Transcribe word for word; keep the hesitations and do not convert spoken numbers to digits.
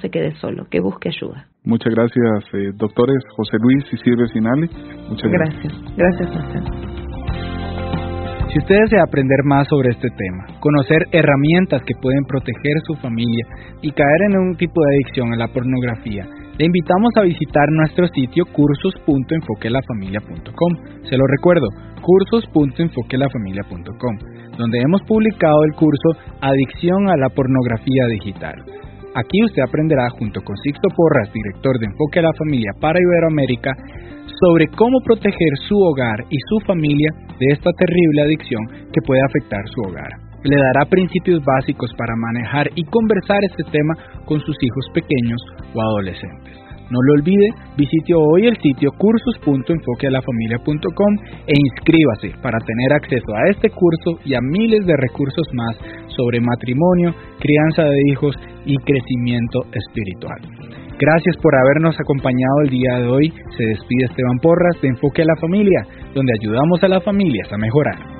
se quede solo, que busque ayuda. Muchas gracias, eh, doctores José Luis y Silvia Sinali. Muchas gracias. Gracias, gracias a usted. Si usted desea aprender más sobre este tema, conocer herramientas que pueden proteger su familia y caer en un tipo de adicción a la pornografía, le invitamos a visitar nuestro sitio cursos punto enfoque la familia punto com. Se lo recuerdo, cursos punto enfoque la familia punto com, donde hemos publicado el curso Adicción a la pornografía digital. Aquí usted aprenderá junto con Sixto Porras, director de Enfoque a la Familia para Iberoamérica, sobre cómo proteger su hogar y su familia de esta terrible adicción que puede afectar su hogar. Le dará principios básicos para manejar y conversar este tema con sus hijos pequeños o adolescentes. No lo olvide, visite hoy el sitio cursos punto enfoque la familia punto com e inscríbase para tener acceso a este curso y a miles de recursos más sobre matrimonio, crianza de hijos y crecimiento espiritual. Gracias por habernos acompañado el día de hoy. Se despide Esteban Porras de Enfoque a la Familia, donde ayudamos a las familias a mejorar.